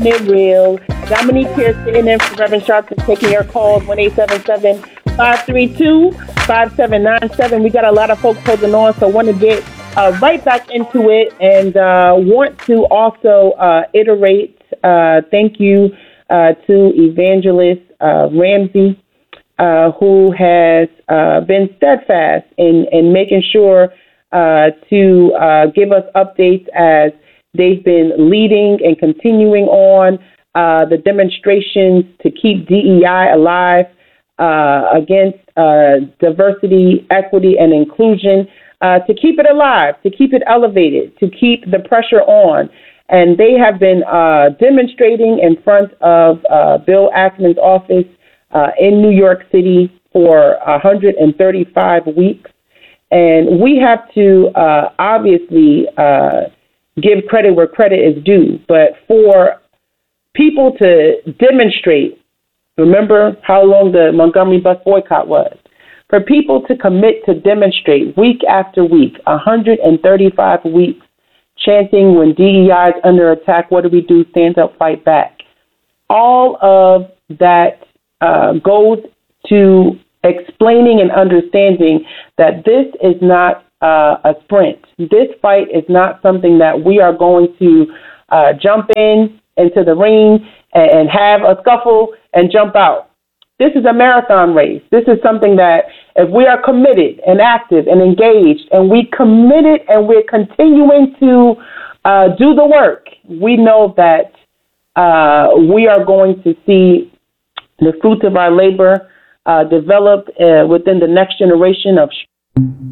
keeping it real. Dominique here sitting in for Reverend Sharpton, taking your calls, 1-877-532-5797. We got a lot of folks holding on, so want to get right back into it and want to also iterate thank you to Evangelist Ramsey, who has been steadfast in making sure to give us updates as they've been leading and continuing on the demonstrations to keep DEI alive against diversity, equity, and inclusion, to keep it alive, to keep it elevated, to keep the pressure on. And they have been demonstrating in front of Bill Ackman's office in New York City for 135 weeks. And we have to obviously give credit where credit is due. But for people to demonstrate, remember how long the Montgomery bus boycott was, for people to commit to demonstrate week after week, 135 weeks, chanting when DEI is under attack, what do we do? Stand up, fight back. All of that goes to explaining and understanding that this is not a sprint. This fight is not something that we are going to jump into the ring and have a scuffle and jump out. This is a marathon race. This is something that if we are committed and active and engaged and we committed and we're continuing to do the work, we know that we are going to see the fruits of our labor develop within the next generation of